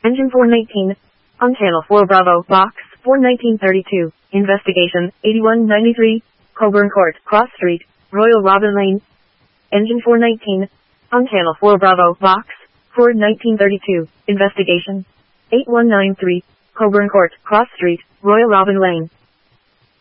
Engine 419. On channel 4 Bravo, box 41932. Investigation, 8193. Coburn Court, Cross Street, Royal Robin Lane. Engine 419. On channel 4 Bravo, box 41932. Investigation, 8193. Coburn Court, Cross Street, Royal Robin Lane.